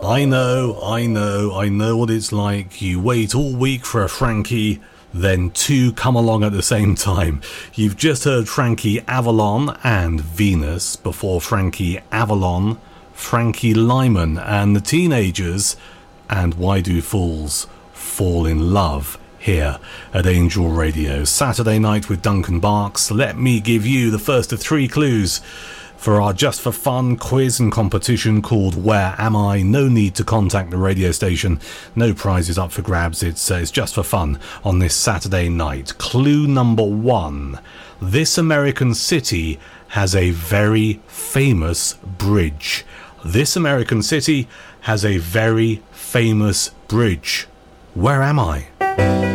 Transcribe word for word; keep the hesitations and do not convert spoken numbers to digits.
I know, I know, I know what it's like. You wait all week for a Frankie, then two come along at the same time. You've just heard Frankie Avalon and Venus, before Frankie Avalon, Frankie Lyman and the Teenagers, and Why Do Fools Fall in Love, here at Angel Radio. Saturday night with Duncan Barks. Let me give you the first of three clues for our Just for Fun quiz and competition called Where Am I? No need to contact the radio station. No prizes up for grabs. It's, uh, it's just for fun on this Saturday night. Clue number one. This American city has a very famous bridge. This American city has a very famous bridge. Where am I?